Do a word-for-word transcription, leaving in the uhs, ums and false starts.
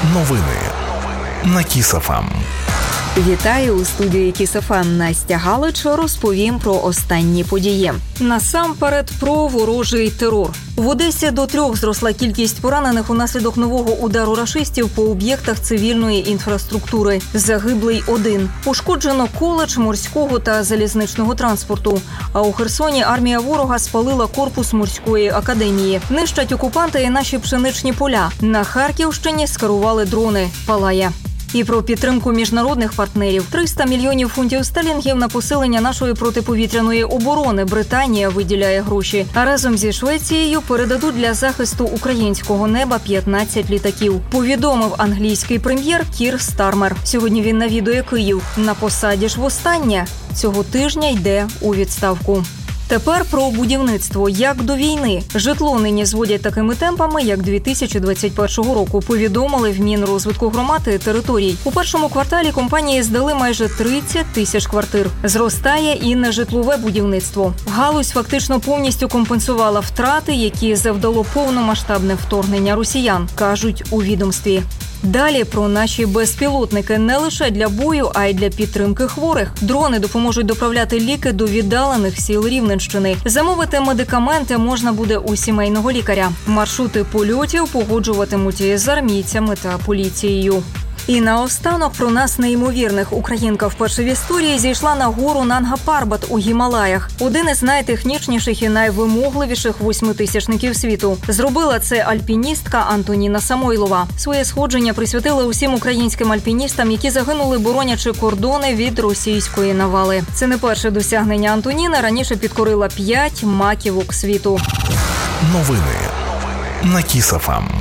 Новини на Кіс еф ем. Вітаю у студії Кіс еф ем. Настя Галич. Розповім про останні події. Насамперед про ворожий терор. В Одесі до трьох зросла кількість поранених унаслідок нового удару рашистів по об'єктах цивільної інфраструктури. Загиблий один. Пошкоджено коледж морського та залізничного транспорту. А у Херсоні армія ворога спалила корпус морської академії. Нищать окупанти і наші пшеничні поля. На Харківщині скерували дрони. Палає. І про підтримку міжнародних партнерів. триста мільйонів фунтів стерлінгів на посилення нашої протиповітряної оборони Британія виділяє гроші. А разом зі Швецією передадуть для захисту українського неба п'ятнадцять літаків. Повідомив англійський прем'єр Кір Стармер. Сьогодні він навідує Київ. На посаді ж востаннє. Цього тижня йде у відставку. Тепер про будівництво. Як до війни. Житло нині зводять такими темпами, як дві тисячі двадцять першого року, повідомили в Мінрозвитку громад і територій. У першому кварталі компанії здали майже тридцять тисяч квартир. Зростає і нежитлове будівництво. Галузь фактично повністю компенсувала втрати, які завдало повномасштабне вторгнення росіян, кажуть у відомстві. Далі про наші безпілотники не лише для бою, а й для підтримки хворих. Дрони допоможуть доправляти ліки до віддалених сіл Рівненщини. Замовити медикаменти можна буде у сімейного лікаря. Маршрути польотів погоджуватимуть із армійцями та поліцією. І наостанок про нас неймовірних. Українка вперше в історії зійшла на гору Нанга-Парбат у Гімалаях. Один із найтехнічніших і найвимогливіших восьмитисячників світу. Зробила це альпіністка Антоніна Самойлова. Своє сходження присвятила усім українським альпіністам, які загинули, боронячи кордони від російської навали. Це не перше досягнення Антоніни. Раніше підкорила п'ять маківок світу. Новини на Кіс еф ем.